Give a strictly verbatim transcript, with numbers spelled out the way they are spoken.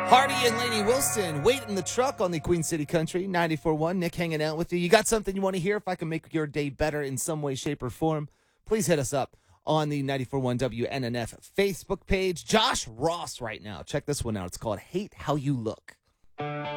Hardy and Lainey Wilson waiting in the truck on the Queen City Country, ninety-four point one. Nick hanging out with you. You got something you want to hear? If I can make your day better in some way, shape, or form, please hit us up on the ninety-four point one W N N F Facebook page. Josh Ross right now. Check this one out. It's called Hate How You Look.